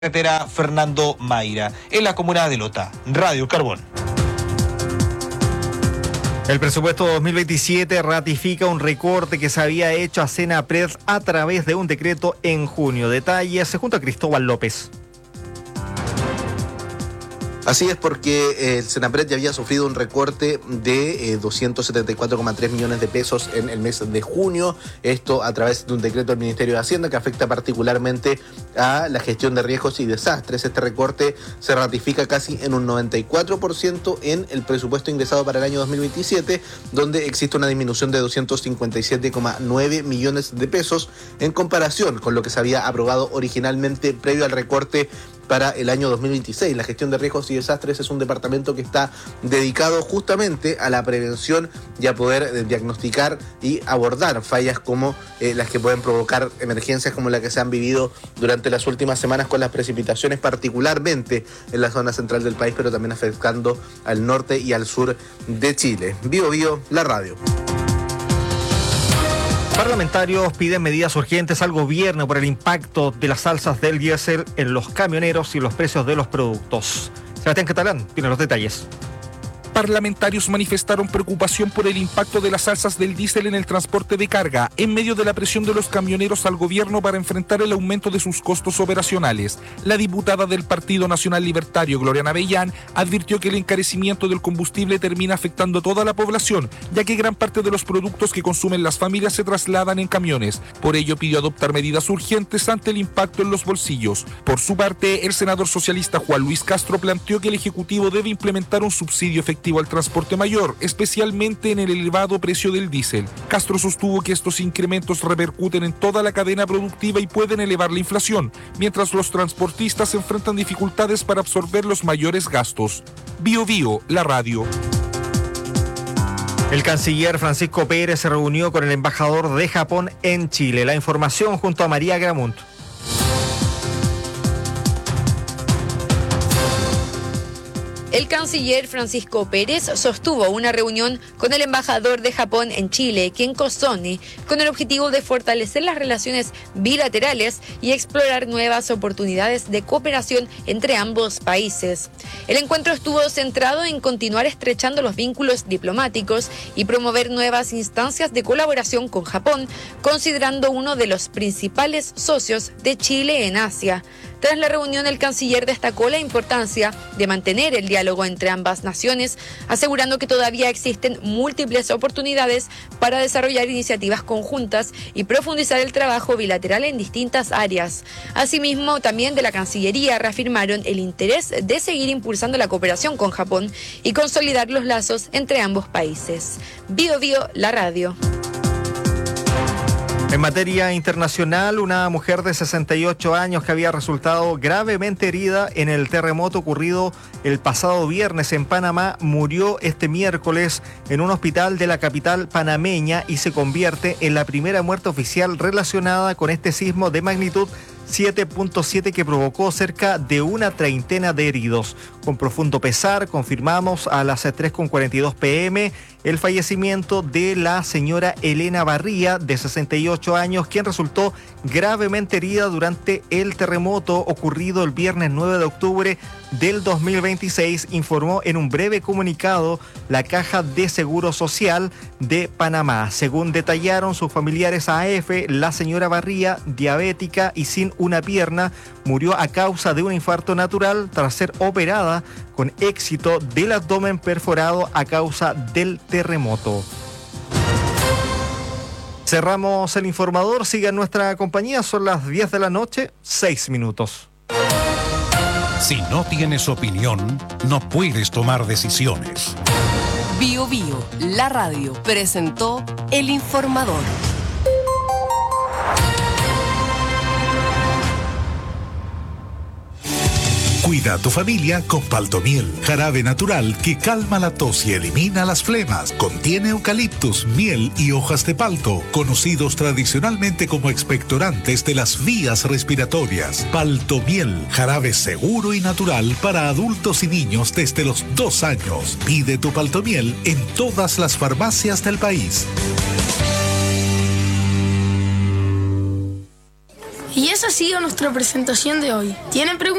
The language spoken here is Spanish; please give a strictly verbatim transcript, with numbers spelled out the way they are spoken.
carretera Fernando Mayra, en la comuna de Lota. Radio Carbón. El presupuesto dos mil veintisiete ratifica un recorte que se había hecho a Senapred a través de un decreto en junio. Detalles junto a Cristóbal López. Así es, porque el Senapred ya había sufrido un recorte de eh, doscientos setenta y cuatro coma tres millones de pesos en el mes de junio. Esto a través de un decreto del Ministerio de Hacienda que afecta particularmente a la gestión de riesgos y desastres. Este recorte se ratifica casi en un noventa y cuatro por ciento en el presupuesto ingresado para el año dos mil veintisiete, donde existe una disminución de doscientos cincuenta y siete coma nueve millones de pesos en comparación con lo que se había aprobado originalmente previo al recorte para el año dos mil veintiséis. La gestión de riesgos y desastres es un departamento que está dedicado justamente a la prevención y a poder eh, diagnosticar y abordar fallas como eh, las que pueden provocar emergencias como la que se han vivido durante las últimas semanas con las precipitaciones, particularmente en la zona central del país, pero también afectando al norte y al sur de Chile. Bio Bio, la radio. Parlamentarios piden medidas urgentes al gobierno por el impacto de las alzas del diésel en los camioneros y los precios de los productos. Sebastián Catalán tiene los detalles. Parlamentarios manifestaron preocupación por el impacto de las alzas del diésel en el transporte de carga, en medio de la presión de los camioneros al gobierno para enfrentar el aumento de sus costos operacionales. La diputada del Partido Nacional Libertario, Gloriana Bellán, advirtió que el encarecimiento del combustible termina afectando a toda la población, ya que gran parte de los productos que consumen las familias se trasladan en camiones. Por ello pidió adoptar medidas urgentes ante el impacto en los bolsillos. Por su parte, el senador socialista Juan Luis Castro planteó que el Ejecutivo debe implementar un subsidio efectivo al transporte mayor, especialmente en el elevado precio del diésel. Castro sostuvo que estos incrementos repercuten en toda la cadena productiva y pueden elevar la inflación, mientras los transportistas enfrentan dificultades para absorber los mayores gastos. Bio Bio, la radio. El canciller Francisco Pérez se reunió con el embajador de Japón en Chile. La información junto a María Gramunt. El canciller Francisco Pérez sostuvo una reunión con el embajador de Japón en Chile, Ken Kosone, con el objetivo de fortalecer las relaciones bilaterales y explorar nuevas oportunidades de cooperación entre ambos países. El encuentro estuvo centrado en continuar estrechando los vínculos diplomáticos y promover nuevas instancias de colaboración con Japón, considerando uno de los principales socios de Chile en Asia. Tras la reunión, el canciller destacó la importancia de mantener el diálogo entre ambas naciones, asegurando que todavía existen múltiples oportunidades para desarrollar iniciativas conjuntas y profundizar el trabajo bilateral en distintas áreas. Asimismo, también de la Cancillería reafirmaron el interés de seguir impulsando la cooperación con Japón y consolidar los lazos entre ambos países. Bio Bio, la radio. En materia internacional, una mujer de sesenta y ocho años que había resultado gravemente herida en el terremoto ocurrido el pasado viernes en Panamá murió este miércoles en un hospital de la capital panameña y se convierte en la primera muerte oficial relacionada con este sismo de magnitud siete punto siete que provocó cerca de una treintena de heridos. Con profundo pesar, confirmamos a las tres con cuarenta y dos pm el fallecimiento de la señora Elena Barría, de sesenta y ocho años, quien resultó gravemente herida durante el terremoto ocurrido el viernes nueve de octubre del dos mil veintiséis, informó en un breve comunicado la Caja de Seguro Social de Panamá. Según detallaron sus familiares a A F, la señora Barría, diabética y sin una pierna, murió a causa de un infarto natural tras ser operada con éxito del abdomen perforado a causa del terremoto. Cerramos el informador, siga nuestra compañía, son las diez de la noche, seis minutos. Si no tienes opinión, no puedes tomar decisiones. Bio Bio, la radio, presentó el informador. Cuida a tu familia con Paltomiel, jarabe natural que calma la tos y elimina las flemas. Contiene eucaliptus, miel y hojas de palto, conocidos tradicionalmente como expectorantes de las vías respiratorias. Paltomiel, jarabe seguro y natural para adultos y niños desde los dos años. Pide tu Paltomiel en todas las farmacias del país. Y esa ha sido nuestra presentación de hoy. ¿Tienen preguntas?